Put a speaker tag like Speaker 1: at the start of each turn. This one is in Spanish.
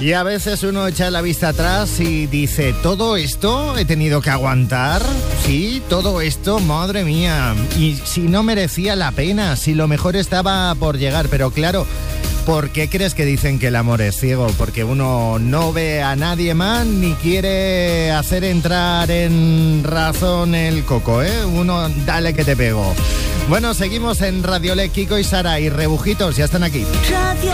Speaker 1: Y a veces uno echa la vista atrás y dice, ¿todo esto he tenido que aguantar? Sí, todo esto, madre mía. Y si no merecía la pena, si lo mejor estaba por llegar. Pero claro, ¿por qué crees que dicen que el amor es ciego? Porque uno no ve a nadie más ni quiere hacer entrar en razón el coco, ¿eh? Uno, dale que te pego. Bueno, seguimos en Radio Le, Kiko y Sara y Rebujitos, ya están aquí.
Speaker 2: Radio